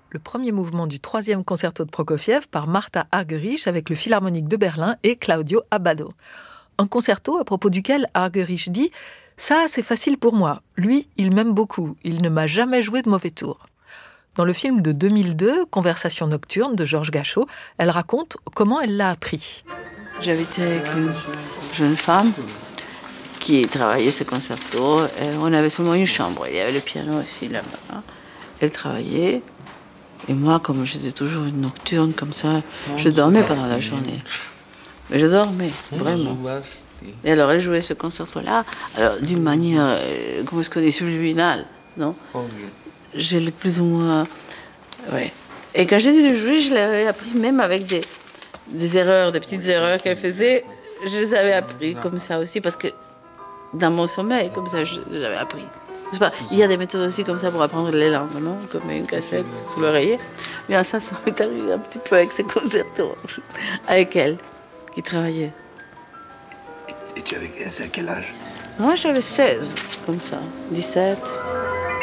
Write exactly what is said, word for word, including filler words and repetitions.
le premier mouvement du troisième concerto de Prokofiev par Martha Argerich avec le Philharmonique de Berlin et Claudio Abbado. Un concerto à propos duquel Argerich dit « Ça, c'est facile pour moi. Lui, il m'aime beaucoup. Il ne m'a jamais joué de mauvais tour. » Dans le film de deux mille deux, Conversation nocturne de Georges Gachot, elle raconte comment elle l'a appris. J'habitais avec une jeune femme qui travaillait ce concerto. Et on avait seulement une chambre. Il y avait le piano aussi là-bas. Elle travaillait. Et moi, comme j'étais toujours une nocturne comme ça, je dormais pendant la journée. Mais je dormais, vraiment. Et alors, elle jouait ce concerto-là, alors d'une manière, euh, comment est-ce qu'on dit, subliminale, non? Je l'ai plus ou moins... Ouais. Et quand j'ai dû le jouer, je l'avais appris même avec des, des erreurs, des petites erreurs qu'elle faisait. Je les avais appris comme ça aussi, parce que dans mon sommeil, comme ça, je, je l'avais appris. Je sais pas, il y a des méthodes aussi comme ça pour apprendre les langues, non? Comme une cassette sous l'oreiller. Mais ça, ça m'est arrivé un petit peu avec ces concertos, avec elle, qui travaillait. Et, et tu avais à quel âge? Moi, j'avais seize, comme ça, dix-sept.